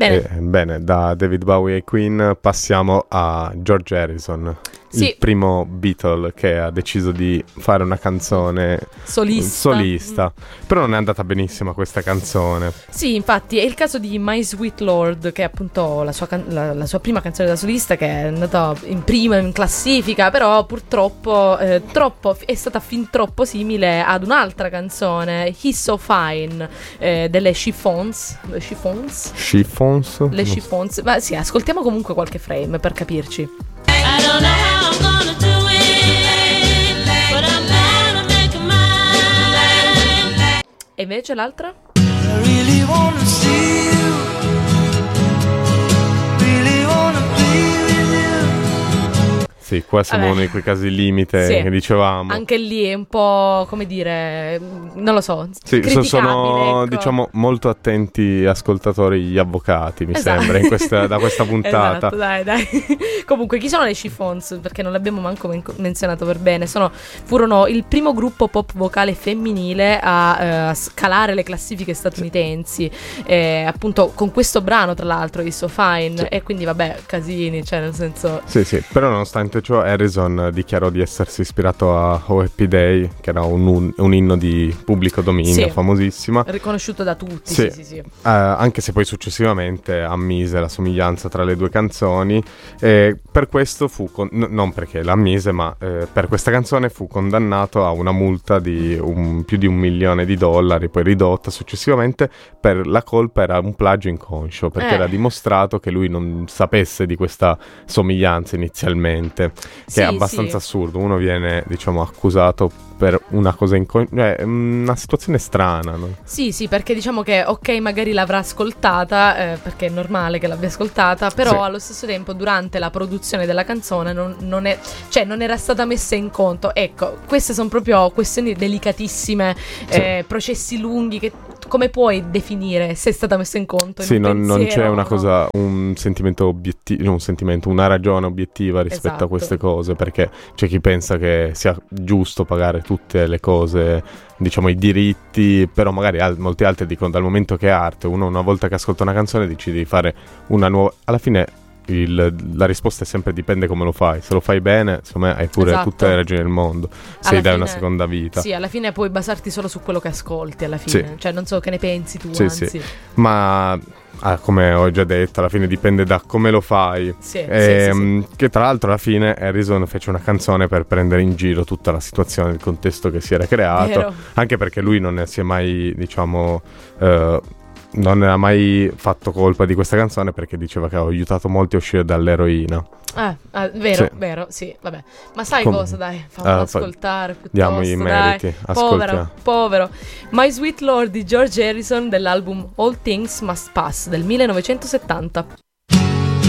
Bene, da David Bowie e Queen passiamo a George Harrison, il primo Beatle che ha deciso di fare una canzone solista. Però non è andata benissimo questa canzone. Sì, infatti è il caso di My Sweet Lord, che è appunto la sua prima canzone da solista, che è andata in prima in classifica, però purtroppo è stata fin troppo simile ad un'altra canzone, He's So Fine, delle Chiffons. Ma sì, ascoltiamo comunque qualche frame per capirci. I don't know how I'm gonna do it, but I'm gonna make a mind. E invece l'altra? I really wanna see you, really wanna be with you. Sì, qua siamo uno di quei casi limite che dicevamo. Anche lì è un po', come dire, non lo so, sì, sono, ecco. diciamo, molto attenti ascoltatori gli avvocati, mi sembra, da questa puntata. Esatto, dai. Comunque, chi sono le Chiffons? Perché non l'abbiamo manco menzionato per bene. Furono il primo gruppo pop vocale femminile a scalare le classifiche statunitensi, appunto con questo brano, tra l'altro, It's So Fine, e quindi vabbè, casini, cioè nel senso... Sì, però nonostante ciò Harrison dichiarò di essersi ispirato a Oh Happy Day, che era un inno di pubblico dominio, famosissima, riconosciuto da tutti. Sì. Anche se poi successivamente ammise la somiglianza tra le due canzoni, per questo non perché l'ammise, ma per questa canzone fu condannato a una multa di più di $1 milione, poi ridotta successivamente. Per la colpa era un plagio inconscio, perché era dimostrato che lui non sapesse di questa somiglianza inizialmente, che è abbastanza assurdo. Uno viene, diciamo, accusato per una cosa una situazione strana, no? Sì, perché diciamo che magari l'avrà ascoltata, perché è normale che l'abbia ascoltata, però allo stesso tempo durante la produzione della canzone non era stata messa in conto. Ecco, queste sono proprio questioni delicatissime, processi lunghi che come puoi definire se è stata messa in conto? Non c'è una cosa, un sentimento obiettivo, una ragione obiettiva rispetto a queste cose, perché c'è chi pensa che sia giusto pagare tutte le cose, diciamo i diritti, però magari molti altri dicono dal momento che è arte, uno una volta che ascolta una canzone decide di fare una nuova, alla fine la risposta è sempre dipende come lo fai. Se lo fai bene, secondo me hai pure tutte le ragioni del mondo, se gli dai una seconda vita. Sì, alla fine puoi basarti solo su quello che ascolti, alla fine. Cioè non so che ne pensi tu, anzi. Sì. Ma come ho già detto, alla fine dipende da come lo fai. Sì. Che tra l'altro alla fine Harrison fece una canzone per prendere in giro tutta la situazione, il contesto che si era creato. Vero. Anche perché lui non si è mai, diciamo, non ha mai fatto colpa di questa canzone, perché diceva che ha aiutato molti a uscire dall'eroina. Vero, sì, vabbè. Ma sai cosa, dai, fammi ascoltare piuttosto. Diamo i meriti, povero. My Sweet Lord di George Harrison, dell'album All Things Must Pass del 1970.